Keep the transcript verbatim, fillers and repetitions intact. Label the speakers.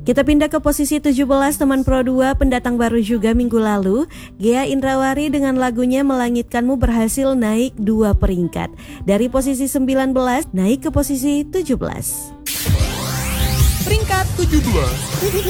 Speaker 1: Kita pindah ke posisi tujuh belas, teman Pro dua, pendatang baru juga minggu lalu. Ghea Indrawari dengan lagunya Melangitkanmu berhasil naik dua peringkat. Dari posisi sembilan belas naik ke posisi tujuh belas.
Speaker 2: Peringkat tujuh belas.